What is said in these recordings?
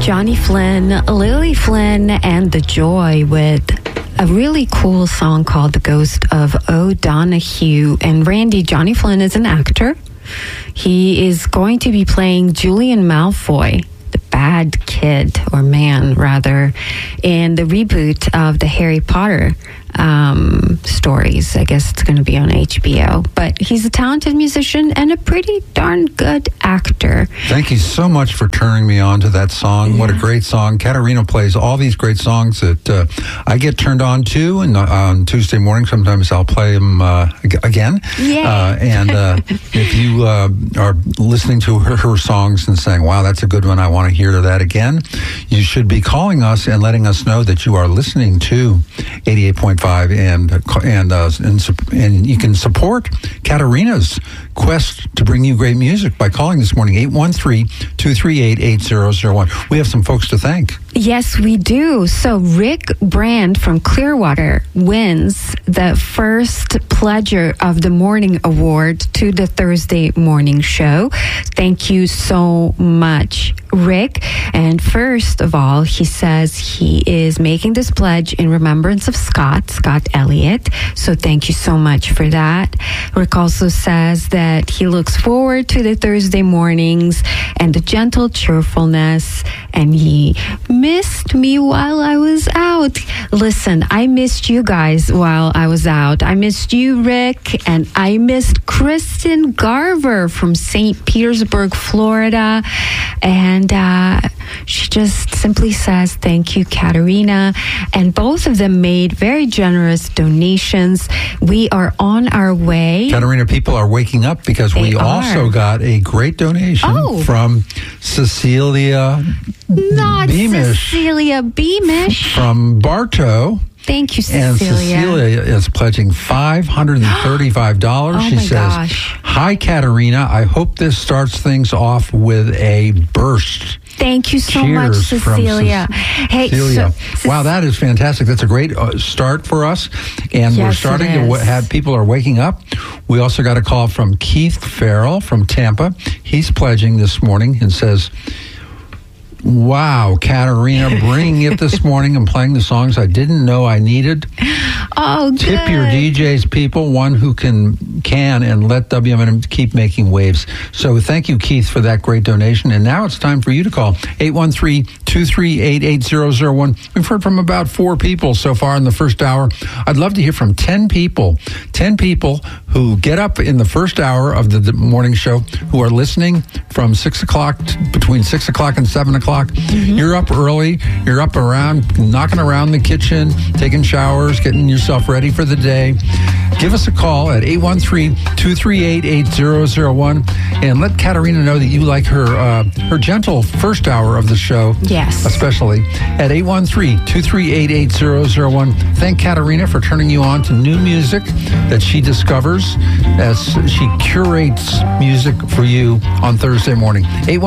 Johnny Flynn, Lily Flynn, and The Joy with a really cool song called The Ghost of O'Donoghue. And Randy, Johnny Flynn is an actor. He is going to be playing Julian Malfoy, the bad kid, or man rather, in the reboot of the Harry Potter stories. I guess it's going to be on HBO. But he's a talented musician and a pretty darn good actor. Thank you so much for turning me on to that song. Yeah. What a great song. Katarina plays all these great songs that I get turned on to, and on Tuesday morning sometimes I'll play them again. Yeah. If you are listening to her songs and saying, wow, that's a good one, I want to hear that again, you should be calling us and letting us know that you are listening to 88.5 and you can support Katarina's quest to bring you great music by calling this morning 813-238-8001. We have some folks to thank. Yes, we do. So Rick Brand from Clearwater wins the first Pledger of the Morning Award to the Thursday Morning Show. Thank you so much, Rick. And first of all, he says he is making this pledge in remembrance of Scott Elliott. So thank you so much for that. Rick also says that he looks forward to the Thursday mornings and the gentle cheerfulness, and he missed me while I was out. Listen, I missed you guys while I was out. I missed you, Rick, and I missed Kristen Garver from St. Petersburg, Florida. And she just simply says, thank you, Katarina. And both of them made very generous donations. We are on our way. Katarina, people are waking up because we also got a great donation from Cecilia Cecilia Beamish. From Bartow. Thank you, Cecilia. And Cecilia is pledging $535. She says, gosh. Hi, Katarina. I hope this starts things off with a burst. Thank you so much, Cecilia. Hey, Cecilia. Wow, that is fantastic. That's a great start for us. And we're starting to have people are waking up. We also got a call from Keith Farrell from Tampa. He's pledging this morning and says, wow, Katarina, bringing it this morning and playing the songs I didn't know I needed. Oh, good. Tip your DJs, people, one who can and let WMNM keep making waves. So thank you, Keith, for that great donation. And now it's time for you to call 813-238-8001. We've heard from about 4 people so far in the first hour. I'd love to hear from 10 people. 10 people who get up in the first hour of the morning show, who are listening from 6 o'clock, between 6 o'clock and 7 o'clock. Mm-hmm. You're up early. You're up around, knocking around the kitchen, taking showers, getting yourself ready for the day. Give us a call at 813-238-8001 and let Katarina know that you like her gentle first hour of the show. Yes. Especially at 813-238-8001. Thank Katarina for turning you on to new music that she discovers as she curates music for you on Thursday morning.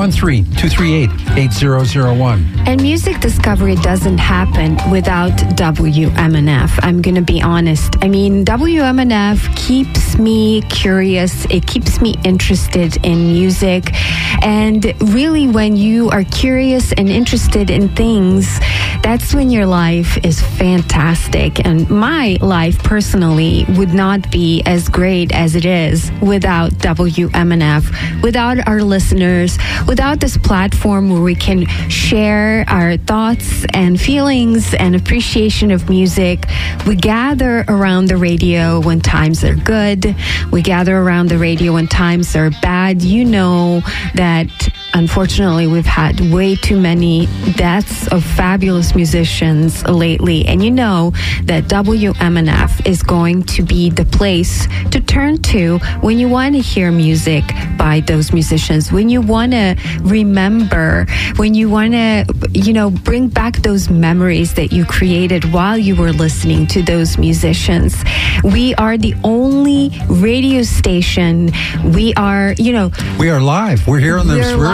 813-238-8001. And music discovery doesn't happen without WMNF. I'm going to be honest. I mean, WMNF keeps me curious. It keeps me interested in music. And really, when you are curious and interested in things, that's when your life is fantastic. And my life personally would not be as great as it is without WMNF, without our listeners, without this platform where we can share our thoughts and feelings and appreciation of music. We gather around the radio when times are good. We gather around the radio when times are bad. You know that unfortunately we've had way too many deaths of fabulous musicians lately. And you know that WMNF is going to be the place to turn to when you want to hear music by those musicians, when you want to remember, when you want to, bring back those memories that you created while you were listening to those musicians. We are the only radio station. We are, we are live. We're here on this. We're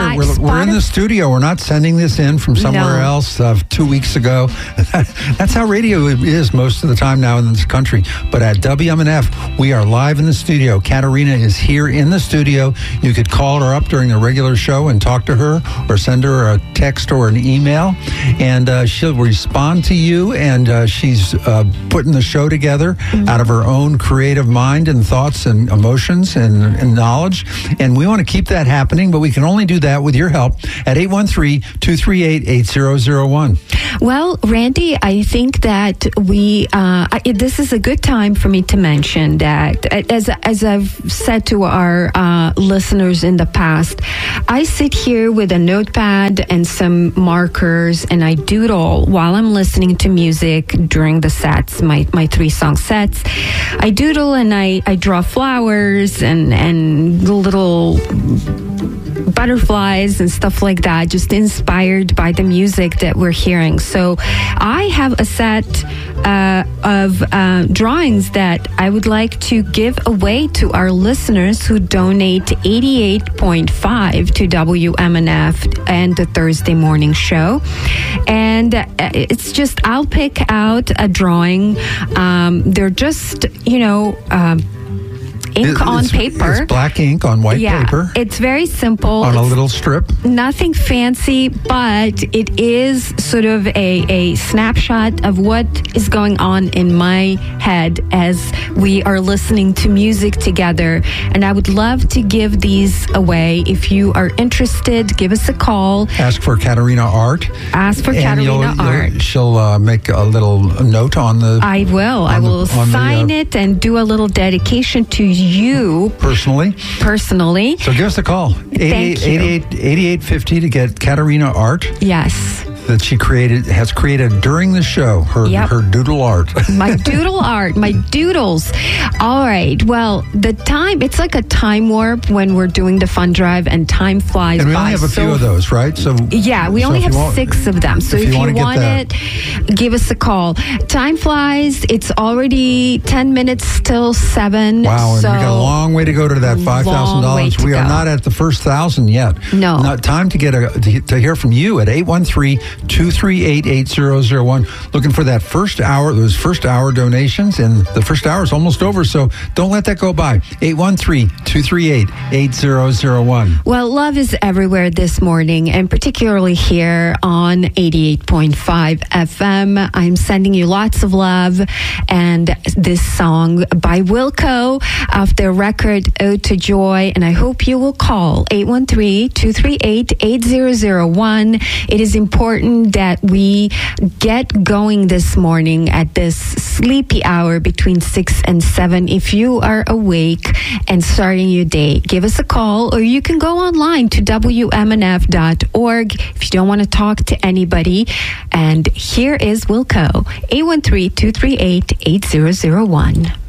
we're in the studio. We're not sending this in from somewhere else 2 weeks ago. That's how radio is most of the time now in this country. But at WMNF, we are live in the studio. Katarina is here in the studio. You could call her up during the regular show and talk to her, or send her a text or an email, and she'll respond to you. And she's putting the show together out of her own creative mind and thoughts and emotions and knowledge. And we want to keep that happening, but we can only do that with your help at 813-238-8001. Well, Randy, I think that this is a good time for me to mention that, as I've said to our listeners in the past, I sit here with a notepad and some markers, and I doodle while I'm listening to music during the sets, my 3-song sets. I doodle and I draw flowers and little butterflies and stuff like that, just inspired by the music that we're hearing. So I have a set of drawings that I would like to give away to our listeners who donate 88.5 to WMNF and the Thursday morning show. And it's just, I'll pick out a drawing. They're just, ink on paper. It's black ink on white paper. It's very simple. On a little strip. Nothing fancy, but it is sort of a snapshot of what is going on in my head as we are listening to music together. And I would love to give these away. If you are interested, give us a call. Ask for Katarina Art. Ask for Katarina Art. She'll make a little note on the... I will. I will sign it and do a little dedication to you personally. So give us a call. 8850 to get Katarina Art. Yes. That she has created during the show, her doodle art. My doodle art, my doodles. All right. Well, the time, it's like a time warp when we're doing the fund drive, and time flies by. And we only have a few of those, right? So yeah, we only have 6 of them. So if you want it, give us a call. Time flies. It's already 10 minutes till 7. Wow, and we got a long way to go to that $5,000. We are not at the first 1,000 yet. No. Not time to get to hear from you at 813-238-8001. Looking for that first hour, those first hour donations, and the first hour is almost over, so don't let that go by. 813-238-8001. Well, love is everywhere this morning, and particularly here on 88.5 FM. I'm sending you lots of love, and this song by Wilco off their record Ode to Joy, and I hope you will call 813-238-8001. It is important that we get going this morning at this sleepy hour between 6 and 7. If you are awake and starting your day, give us a call, or you can go online to WMNF.org if you don't want to talk to anybody. And here is Wilco, 813-238-8001.